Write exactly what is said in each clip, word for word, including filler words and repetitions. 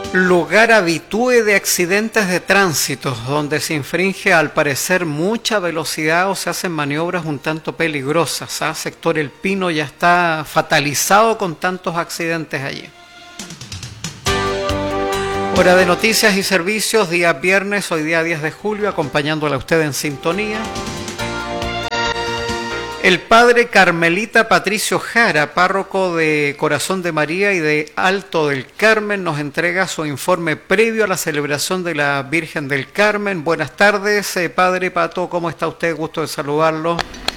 Lugar habitué de accidentes de tránsito, donde se infringe al parecer mucha velocidad o se hacen maniobras un tanto peligrosas. ¿Ah? Sector El Pino ya está fatalizado con tantos accidentes allí. Hora de noticias y servicios, día viernes, hoy día diez de julio, acompañándole a usted en sintonía. El padre Carmelita Patricio Jara, párroco de Corazón de María y de Alto del Carmen, nos entrega su informe previo a la celebración de la Virgen del Carmen. Buenas tardes, eh, padre Pato, ¿cómo está usted? Gusto de saludarlo.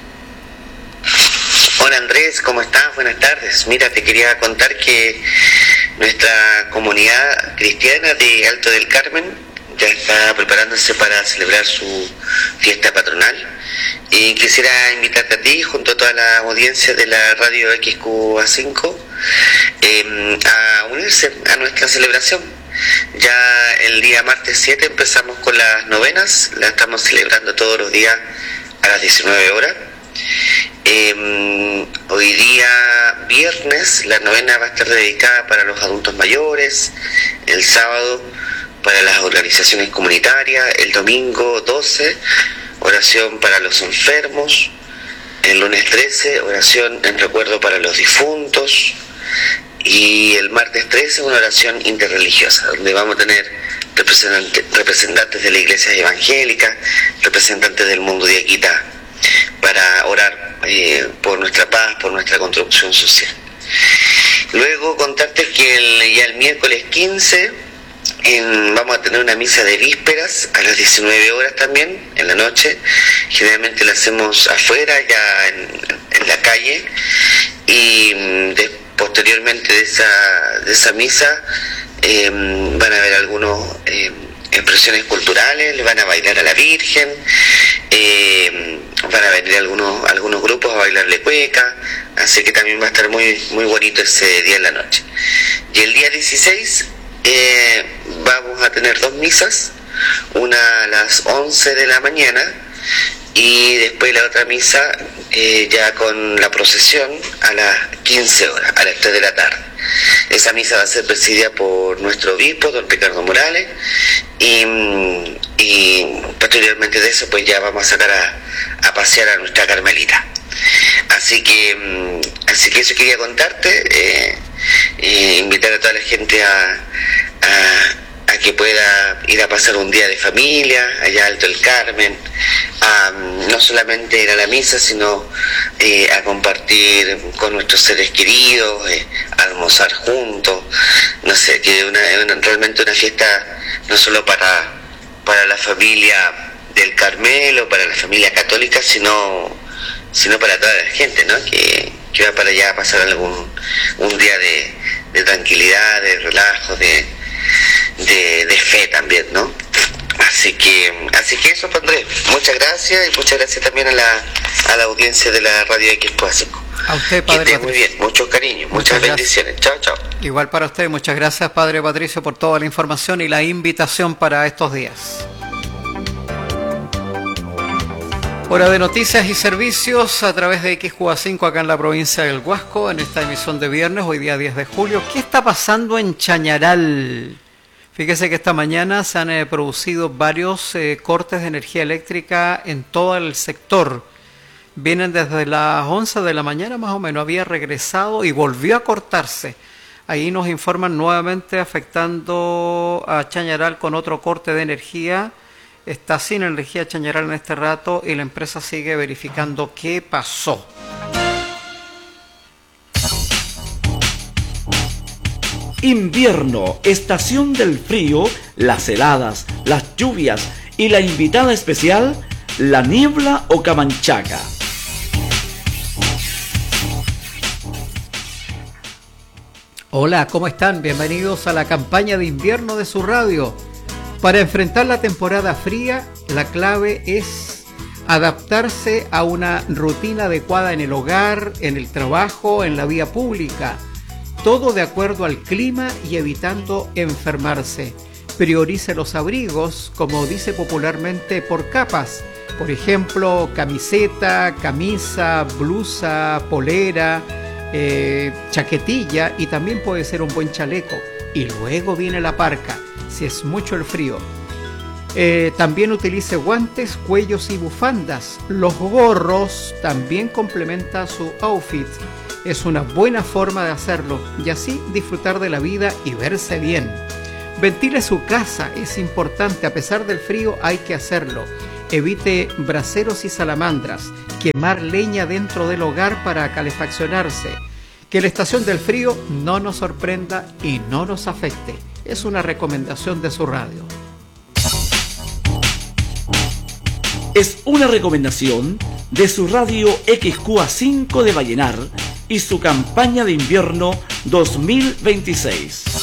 Hola Andrés, ¿cómo estás? Buenas tardes. Mira, te quería contar que nuestra comunidad cristiana de Alto del Carmen ya está preparándose para celebrar su fiesta patronal. Y quisiera invitarte a ti, junto a toda la audiencia de la radio X Q A cinco, eh, a unirse a nuestra celebración. Ya el día martes siete empezamos con las novenas, la estamos celebrando todos los días a las diecinueve horas. Eh, hoy día viernes la novena va a estar dedicada para los adultos mayores, el sábado para las organizaciones comunitarias, el domingo doce oración para los enfermos, el lunes trece oración en recuerdo para los difuntos y el martes trece una oración interreligiosa donde vamos a tener representantes, representantes de la iglesia evangélica, representantes del mundo de Aquita para orar eh, por nuestra paz, por nuestra construcción social. Luego contarte que el, ya el miércoles quince En, vamos a tener una misa de vísperas a las diecinueve horas también, en la noche. Generalmente la hacemos afuera, ya en, en la calle. Y de, posteriormente de esa, de esa misa eh, van a haber algunas eh, expresiones culturales, le van a bailar a la Virgen, eh, van a venir algunos, algunos grupos a bailarle cueca. Así que también va a estar muy, muy bonito ese día en la noche. Y el día dieciséis... Eh, vamos a tener dos misas, una a las once de la mañana y después la otra misa eh, ya con la procesión a las quince horas, a las tres de la tarde. Esa misa va a ser presidida por nuestro obispo, don Ricardo Morales, y, y posteriormente de eso pues ya vamos a sacar a, a pasear a nuestra Carmelita. Así que, así que eso quería contarte, eh, eh, invitar a toda la gente a, a, a que pueda ir a pasar un día de familia allá Alto del Carmen, a no solamente ir a la misa, sino eh, a compartir con nuestros seres queridos, eh, a almorzar juntos, no sé, que una, una, realmente una fiesta no solo para, para la familia del Carmelo, para la familia católica, sino sino para toda la gente, ¿no? Que, que va para allá a pasar algún un día de, de tranquilidad, de relajo, de, de, de fe también, ¿no? Así que, así que eso, Andrés. Muchas gracias y muchas gracias también a la, a la audiencia de la radio X Q A cinco. A usted, padre. Que esté muy bien, mucho cariño, muchas, muchas bendiciones. Chao, chao. Igual para usted, muchas gracias, padre Patricio, por toda la información y la invitación para estos días. Hora de noticias y servicios a través de X Q A cinco acá en la provincia del Huasco, en esta emisión de viernes, hoy día diez de julio. ¿Qué está pasando en Chañaral? Fíjese que esta mañana se han eh, producido varios eh, cortes de energía eléctrica en todo el sector. Vienen desde las once de la mañana más o menos, había regresado y volvió a cortarse. Ahí nos informan nuevamente afectando a Chañaral con otro corte de energía. Está sin energía Chañaral en este rato y la empresa sigue verificando qué pasó. Invierno, estación del frío, las heladas, las lluvias y la invitada especial, la niebla o camanchaca. Hola, ¿cómo están? Bienvenidos a la campaña de invierno de su radio. Para enfrentar la temporada fría, la clave es adaptarse a una rutina adecuada en el hogar, en el trabajo, en la vía pública. Todo de acuerdo al clima y evitando enfermarse. Priorice los abrigos, como dice popularmente, por capas. Por ejemplo, camiseta, camisa, blusa, polera, eh, chaquetilla y también puede ser un buen chaleco. y luego viene la parca, si es mucho el frío. Eh, también utilice guantes, cuellos y bufandas. Los gorros también complementa su outfit. Es una buena forma de hacerlo y así disfrutar de la vida y verse bien. Ventile su casa, es importante, a pesar del frío hay que hacerlo. Evite braseros y salamandras, quemar leña dentro del hogar para calefaccionarse. Que la estación del frío no nos sorprenda y no nos afecte. Es una recomendación de su radio. Es una recomendación de su radio X Q A cinco de Vallenar y su campaña de invierno dos mil veintiséis.